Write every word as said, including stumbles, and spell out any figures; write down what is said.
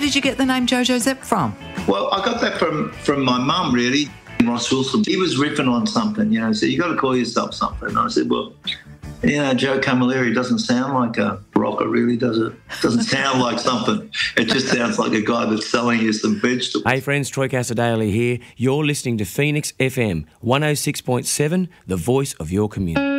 did you get the name Jojo Zep from? Well, I got that from, from my mum, really. Ross Wilson, he was riffing on something, you know, so you got to call yourself something. And I said, well, you know, Joe Camilleri doesn't sound like a rocker, really, does it? Doesn't sound like something. It just sounds like a guy that's selling you some vegetables. Hey friends, Troy Casadale here. You're listening to Phoenix F M, one oh six point seven, the voice of your community.